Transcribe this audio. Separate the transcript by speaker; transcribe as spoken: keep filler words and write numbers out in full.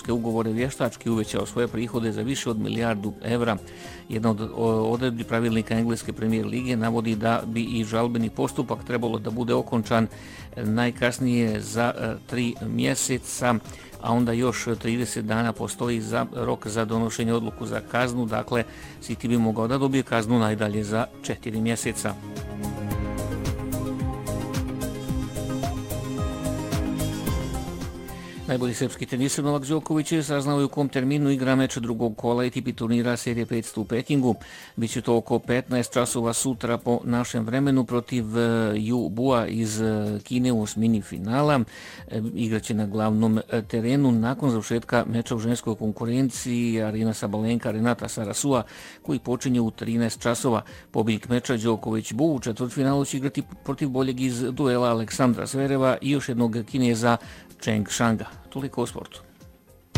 Speaker 1: sponzorske ugovore vještački uvećao svoje prihode za više od milijardu evra. Jedna od odredbi pravilnika engleske premijer lige navodi da bi i žalbeni postupak trebalo da bude okončan najkasnije za tri mjeseca, a onda još trideset dana postoji za rok za donošenje odluku za kaznu, dakle City bi mogao da dobije kaznu najdalje za četiri mjeseca. Najbolji srpski teniser Novak Đoković je saznao u kom terminu igra meč drugog kola A T P turnira serije petsto u Pekingu. Biće to oko petnaest časova sutra po našem vremenu protiv Yu Bua iz Kine u osmini finala. Igraće na glavnom terenu nakon završetka meča u ženskoj konkurenciji Arina Sabalenka, Renata Sarasua, koji počinje u trinaest časova. Pobjednik meča Đoković Bu u četvrtfinalu će igrati protiv boljeg iz duela Aleksandra Zvereva i još jednog Kineza Cheng Shanga. Toliko o sportu.